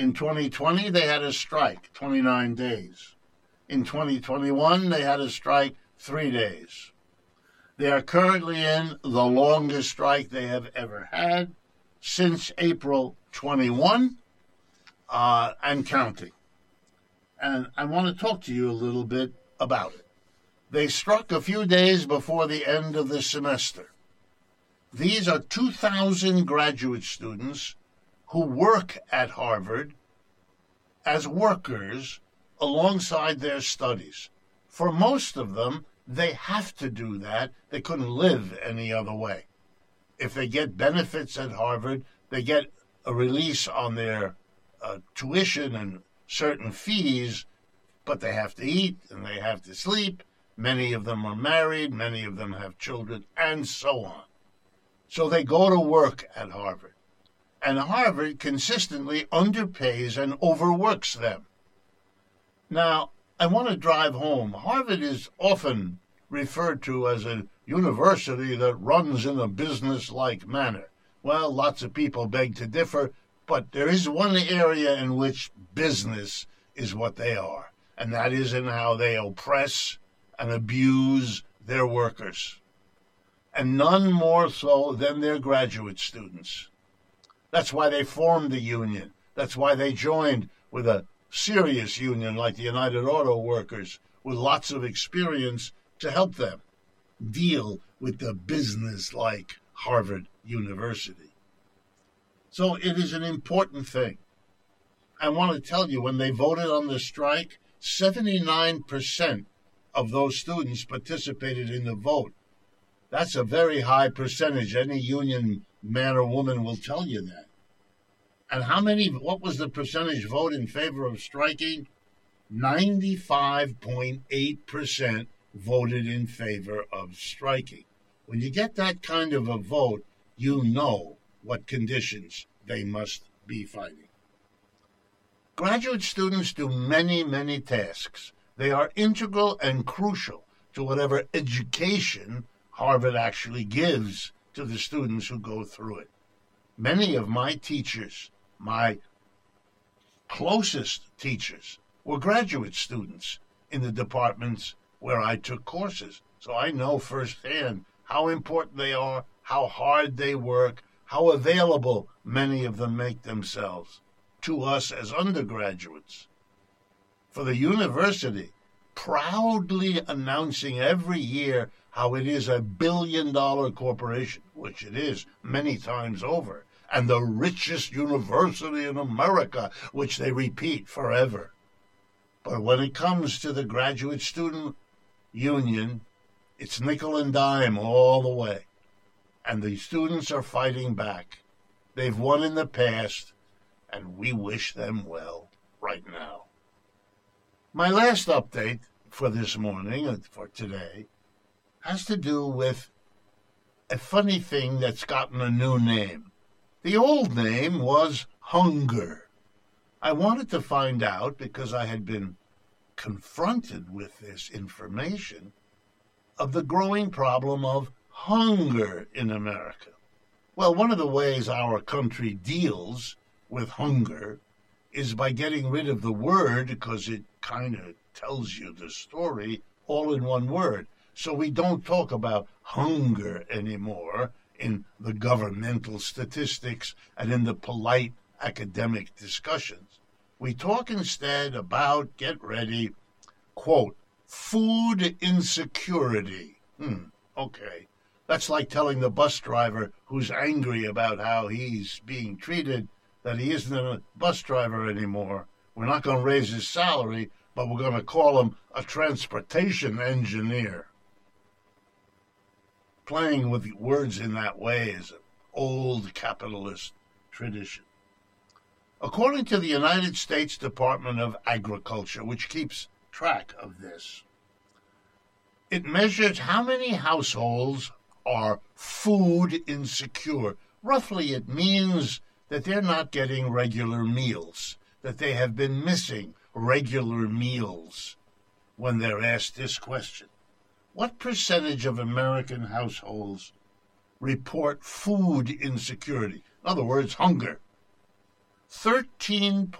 In 2020, they had a strike, 29 days. In 2021, they had a strike, 3 days. They are currently in the longest strike they have ever had since April 21 and counting. And I want to talk to you a little bit about it. They struck a few days before the end of the semester. These are 2,000 graduate students who work at Harvard as workers alongside their studies. For most of them, they have to do that. They couldn't live any other way. If they get benefits at Harvard, they get a release on their tuition and certain fees, but they have to eat and they have to sleep. Many of them are married, many of them have children, and so on. So they go to work at Harvard. And Harvard consistently underpays and overworks them. Now, I want to drive home. Harvard is often referred to as a university that runs in a business-like manner. Well, lots of people beg to differ, but there is one area in which business is what they are, and that is in how they oppress and abuse their workers, and none more so than their graduate students. That's why they formed the union. That's why they joined with a serious union like the United Auto Workers with lots of experience to help them deal with the business-like Harvard University. So it is an important thing. I want to tell you, when they voted on the strike, 79% of those students participated in the vote. That's a very high percentage. Any union man or woman will tell you that. And what was the percentage vote in favor of striking? 95.8% voted in favor of striking. When you get that kind of a vote, you know what conditions they must be fighting. Graduate students do many, many tasks. They are integral and crucial to whatever education Harvard actually gives to the students who go through it. Many of my teachers, my closest teachers, were graduate students in the departments where I took courses. So I know firsthand how important they are, how hard they work, how available many of them make themselves to us as undergraduates. For the university, proudly announcing every year how it is $1 billion corporation, which it is many times over, and the richest university in America, which they repeat forever. But when it comes to the graduate student union, it's nickel and dime all the way. And the students are fighting back. They've won in the past, and we wish them well right now. My last update for this morning, for today, has to do with a funny thing that's gotten a new name. The old name was hunger. I wanted to find out, because I had been confronted with this information, of the growing problem of hunger in America. Well, one of the ways our country deals with hunger is by getting rid of the word, because it kind of tells you the story all in one word. So we don't talk about hunger anymore in the governmental statistics and in the polite academic discussions. We talk instead about, get ready, quote, food insecurity. Okay. That's like telling the bus driver who's angry about how he's being treated that he isn't a bus driver anymore. We're not going to raise his salary, but we're going to call him a transportation engineer. Playing with words in that way is an old capitalist tradition. According to the United States Department of Agriculture, which keeps track of this, it measures how many households are food insecure. Roughly, it means that they're not getting regular meals, that they have been missing regular meals when they're asked this question. What percentage of American households report food insecurity? In other words, hunger. 13